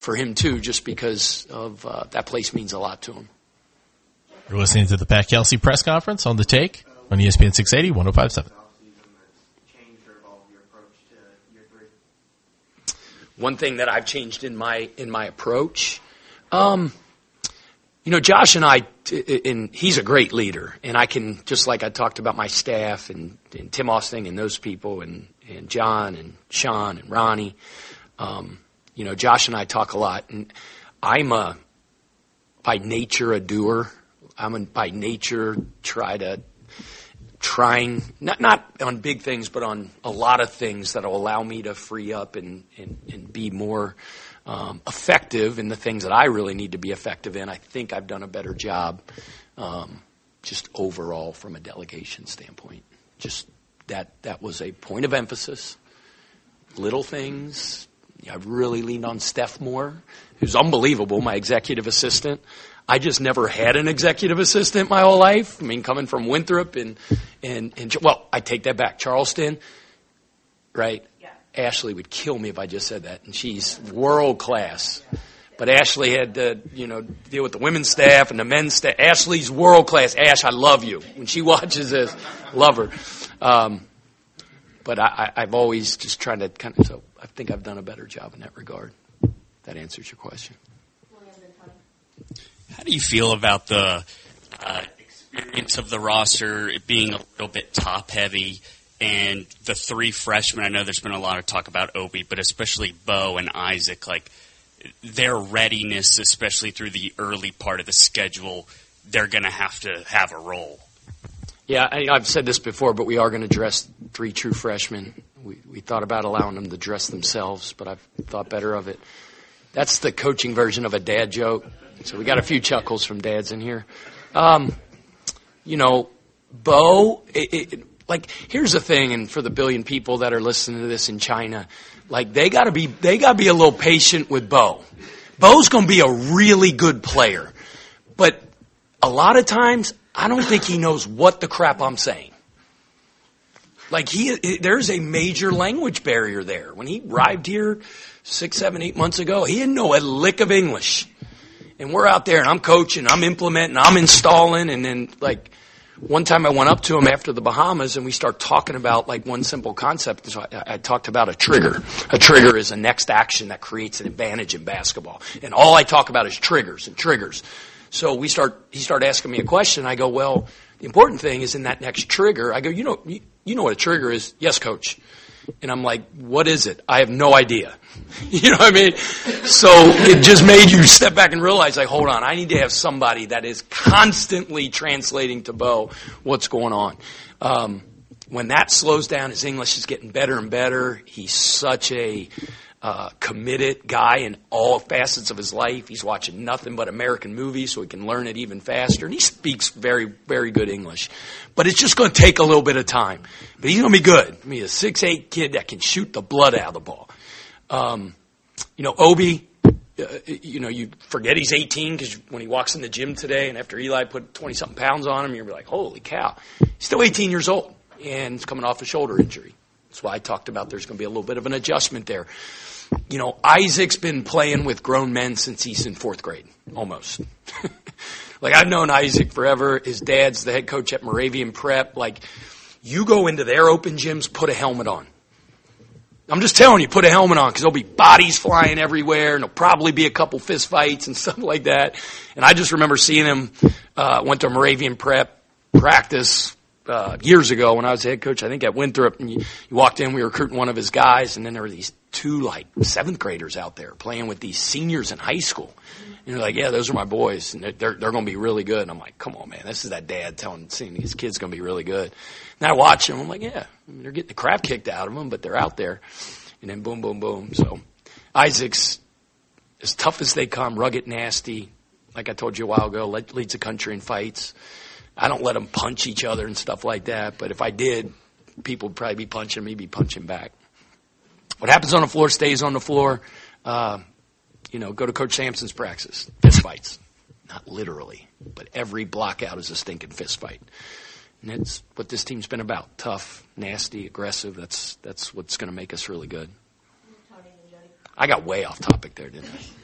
for him too, just because of that place means a lot to him. You're listening to the Pat Kelsey press conference on The Take on ESPN 680, 105.7. One thing that I've changed in my approach, Josh and I, and he's a great leader, and I can, just like I talked about my staff and Tim Austin and those people and John and Sean and Ronnie, Josh and I talk a lot, and I'm by nature a doer. By nature trying, not on big things, but on a lot of things that will allow me to free up and be more effective in the things that I really need to be effective in. I think I've done a better job just overall from a delegation standpoint. Just that was a point of emphasis. Little things. I've really leaned on Steph more, who's unbelievable, my executive assistant. I just never had an executive assistant my whole life. I mean, coming from Winthrop and I take that back. Charleston, right? Yeah. Ashley would kill me if I just said that, and she's world class. Yeah. But Ashley had to, deal with the women's staff and the men's staff. Ashley's world class. Ash, I love you. When she watches this, love her. But I've always just tried to so I think I've done a better job in that regard. That answers your question. How do you feel about the experience of the roster, it being a little bit top-heavy, and the three freshmen? I know there's been a lot of talk about Obi, but especially Bo and Isaac, like their readiness, especially through the early part of the schedule, they're going to have a role. Yeah, I've said this before, but we are going to dress three true freshmen. We thought about allowing them to dress themselves, but I've thought better of it. That's the coaching version of a dad joke. So we got a few chuckles from dads in here. Bo, here's the thing, and for the billion people that are listening to this in China, they gotta be a little patient with Bo. Bo's gonna be a really good player, but a lot of times I don't think he knows what the crap I'm saying. There's a major language barrier there. When he arrived here 6, 7, 8 months ago, he didn't know a lick of English. And we're out there, and I'm coaching, I'm implementing, I'm installing, and then, one time I went up to him after the Bahamas, and we start talking about, one simple concept. So I talked about a trigger. A trigger is a next action that creates an advantage in basketball. And all I talk about is triggers and triggers. So he started asking me a question. I go, well, the important thing is in that next trigger. I go, you know what a trigger is? Yes, coach. And I'm like, what is it? I have no idea. You know what I mean? So it just made you step back and realize, hold on, I need to have somebody that is constantly translating to Bo what's going on. When that slows down, his English is getting better and better. He's such a committed guy in all facets of his life. He's watching nothing but American movies so he can learn it even faster. And he speaks very, very good English. But it's just going to take a little bit of time. But he's going to be good. I mean, a 6'8" kid that can shoot the blood out of the ball. Obi, you forget he's 18 because when he walks in the gym today and after Eli put 20-something pounds on him, you're like, holy cow. He's still 18 years old and he's coming off a shoulder injury. That's why I talked about there's going to be a little bit of an adjustment there. Isaac's been playing with grown men since he's in 4th grade, almost. I've known Isaac forever. His dad's the head coach at Moravian Prep. You go into their open gyms, put a helmet on. I'm just telling you, put a helmet on because there'll be bodies flying everywhere and there'll probably be a couple fist fights and stuff like that. And I just remember seeing him, went to Moravian Prep practice years ago when I was head coach, I think at Winthrop, and you walked in, we were recruiting one of his guys, and then there were these 2 7th graders out there playing with these seniors in high school. And you're like, yeah, those are my boys, and they're going to be really good. And I'm like, come on, man, this is that dad seeing his kid's going to be really good. And I watch them, I'm like, yeah, they're getting the crap kicked out of them, but they're out there. And then boom, boom, boom. So Isaac's as tough as they come, rugged, nasty. Like I told you a while ago, leads the country in fights. I don't let them punch each other and stuff like that. But if I did, people would probably be punching me, be punching back. What happens on the floor stays on the floor. Go to Coach Sampson's practice. Fist fights. Not literally, but every block out is a stinking fist fight. And that's what this team's been about. Tough, nasty, aggressive. That's what's going to make us really good. I got way off topic there, didn't I?